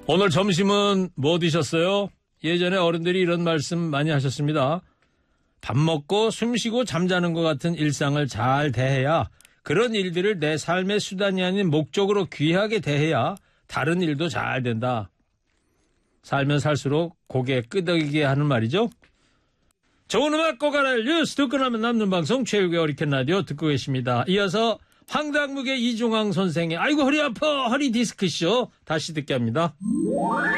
오늘 점심은 뭐 드셨어요? 예전에 어른들이 이런 말씀 많이 하셨습니다. 밥 먹고 숨 쉬고 잠자는 것 같은 일상을 잘 대해야, 그런 일들을 내 삶의 수단이 아닌 목적으로 귀하게 대해야 다른 일도 잘 된다. 살면 살수록 고개 끄덕이게 하는 말이죠. 좋은 음악 꼭 알아야 뉴스 듣고 나면 남는 방송 최일구의 허리케인 라디오 듣고 계십니다. 이어서 황당무계 이종황 선생의 아이고 허리 아파 허리 디스크쇼 다시 듣게 합니다.